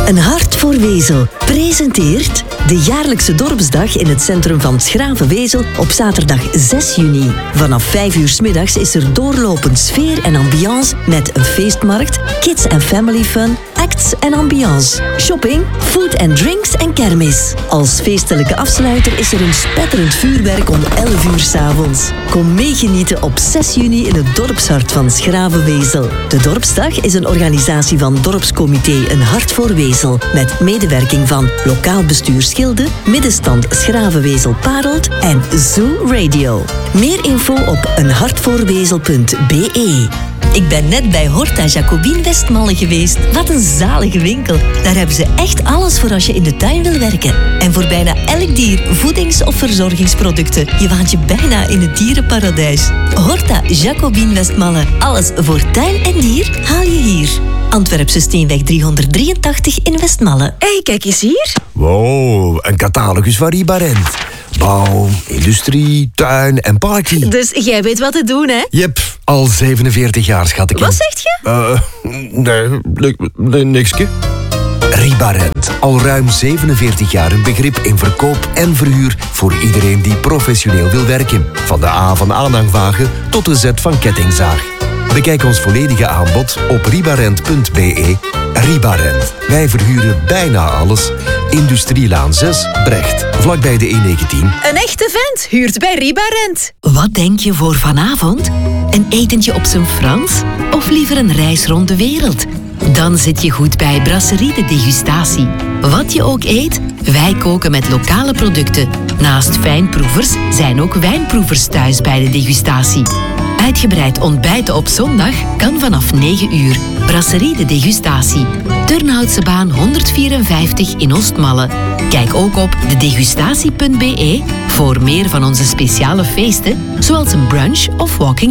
Een hart voor Wezel presenteert de jaarlijkse dorpsdag in het centrum van 's Graven Wezel op zaterdag 6 juni. Vanaf 5 uur 's middags is er doorlopend sfeer en ambiance met een feestmarkt, kids en family fun, acts en ambiance, shopping, food and drinks en kermis. Als feestelijke afsluiter is er een spetterend vuurwerk om 11 uur 's avonds. Kom meegenieten op 6 juni in het dorpshart van 's Graven Wezel. De dorpsdag is een organisatie van dorpscomité Een Hart voor Wezel met medewerking van lokaal bestuur Schilde, middenstand 's Graven Wezel Parelt en Zoo Radio. Meer info op eenhartvoorwezel.be. Ik ben net bij Horta Jacobin Westmalle geweest. Wat een zalige winkel. Daar hebben ze echt alles voor als je in de tuin wil werken. En voor bijna elk dier voedings- of verzorgingsproducten. Je waant je bijna in het dierenparadijs. Horta Jacobin Westmalle. Alles voor tuin en dier haal je hier. Antwerpse Steenweg 383 in Westmalle. Hé, kijk eens hier. Wow, een catalogus van Ribarent. Bouw, industrie, tuin en party. Dus jij weet wat te doen, hè? Jep, al 47 jaar, schat ik. Wat zegt je? Nee, nikske. Ribarent, al ruim 47 jaar een begrip in verkoop en verhuur voor iedereen die professioneel wil werken. Van de A van aanhangwagen tot de Z van kettingzaag. Bekijk ons volledige aanbod op ribarent.be. Ribarent. Wij verhuren bijna alles. Industrielaan 6, Brecht. Vlakbij de E19. Een echte vent huurt bij Ribarent. Wat denk je voor vanavond? Een etentje op zijn Frans? Of liever een reis rond de wereld? Dan zit je goed bij Brasserie de Degustatie. Wat je ook eet, wij koken met lokale producten. Naast fijnproevers zijn ook wijnproevers thuis bij de degustatie. Uitgebreid ontbijten op zondag kan vanaf 9 uur. Brasserie de Degustatie. Turnhoutsebaan 154 in Oostmalle. Kijk ook op dedegustatie.be voor meer van onze speciale feesten, zoals een brunch of walking